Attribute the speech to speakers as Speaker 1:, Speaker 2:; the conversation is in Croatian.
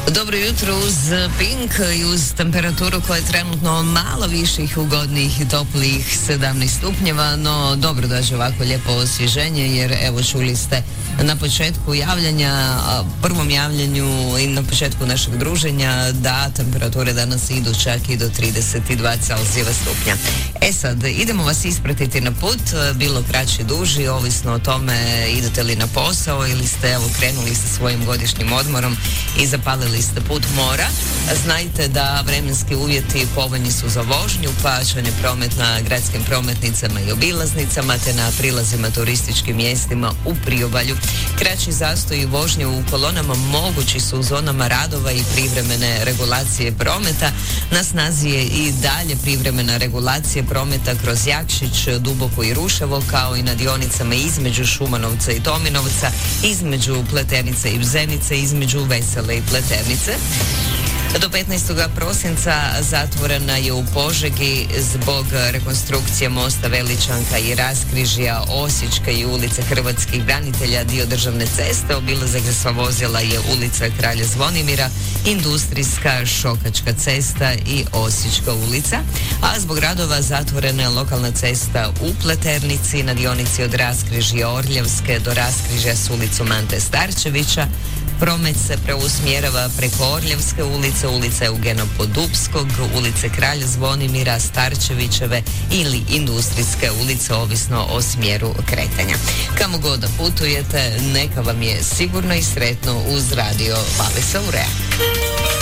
Speaker 1: Dobro jutro uz Pink i uz temperaturu koja je trenutno malo viših, ugodnih i toplih 17 stupnjeva, no dobro dođe ovako lijepo osvježenje jer evo čuli ste na početku javljanja, prvom javljanju i na početku našeg druženja da temperature danas idu čak i do 32 Celzijeva stupnja. E sad, idemo vas ispratiti na put, bilo kraći, duži, ovisno o tome idete li na posao ili ste evo krenuli sa svojim godišnjim odmorom i zapalili ste put mora. Znajte da vremenski uvjeti povoljni su za vožnju, pačan je promet na gradskim prometnicama i obilaznicama te na prilazima turističkim mjestima u priobalju. Kraći zastoj i vožnje u kolonama mogući su u zonama radova i privremene regulacije prometa. Na snazi je i dalje privremena regulacija prometa kroz Jakšić, Duboko i Ruševo, kao i na dionicama između Šumanovca i Tominovca, između Pleternice i Bzenice, između Vesele i Pleternice. Do 15. prosinca zatvorena je u Požegi zbog rekonstrukcije mosta Veličanka i raskrižja Osječka i ulice Hrvatskih branitelja, dio državne ceste. Obilazak za sva vozila je ulica Kralja Zvonimira, Industrijska, Šokačka cesta i Osječka ulica. A zbog radova zatvorena je lokalna cesta u Pleternici na dionici od raskrižja Orljevske do raskrižja s ulicom Ante Starčevića. Promet se preusmjerava preko Orljevske ulice, ulice Eugena Podupskog, ulice Kralja Zvonimira, Starčevićeve ili Industrijske ulice, ovisno o smjeru kretanja. Kamo god da putujete, neka vam je sigurno i sretno uz radio Valisa Urea.